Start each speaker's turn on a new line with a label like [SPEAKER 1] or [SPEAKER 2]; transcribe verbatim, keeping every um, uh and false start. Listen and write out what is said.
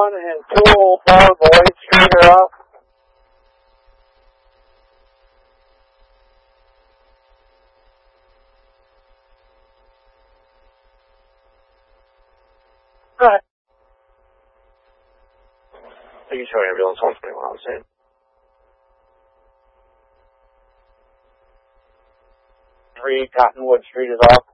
[SPEAKER 1] one and two oh four Boyd Street are up. Alright. Thank you, Charlie Ambulance one twenty-one on scene. Three Cottonwood Street is up.